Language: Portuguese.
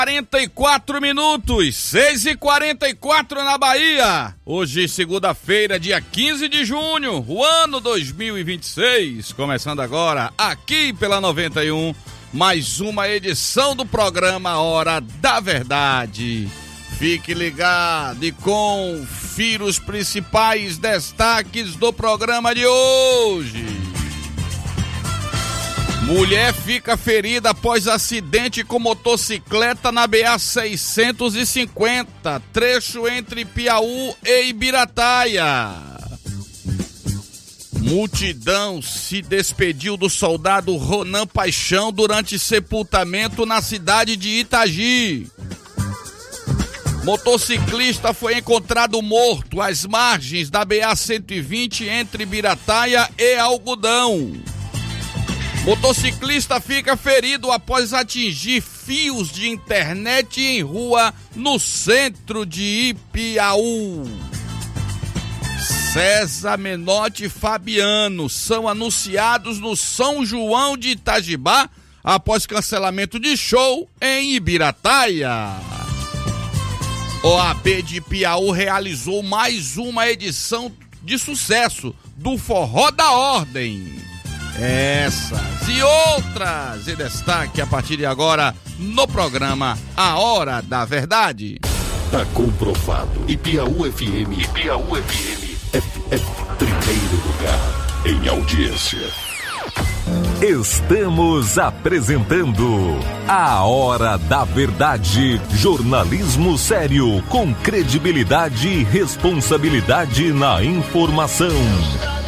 44 minutos, 6h44 na Bahia. Hoje, segunda-feira, dia 15 de junho, o ano 2026. Começando agora, aqui pela 91, mais uma edição do programa Hora da Verdade. Fique ligado e confira os principais destaques do programa de hoje. Mulher fica ferida após acidente com motocicleta na BA-650, trecho entre Piauí e Ibirataia. Multidão se despediu do soldado Ronan Paixão durante sepultamento na cidade de Itagi. Motociclista foi encontrado morto às margens da BA-120 entre Ibirataia e Algodão. Motociclista fica ferido após atingir fios de internet em rua no centro de Ipiaú. César Menotti e Fabiano são anunciados no São João de Itajibá após cancelamento de show em Ibirataia. OAB de Piauí realizou mais uma edição de sucesso do Forró da Ordem. Essas e outras em destaque a partir de agora no programa A Hora da Verdade. Tá comprovado. Ipiaú FM é primeiro lugar em audiência. Estamos apresentando A Hora da Verdade, jornalismo sério, com credibilidade e responsabilidade na informação.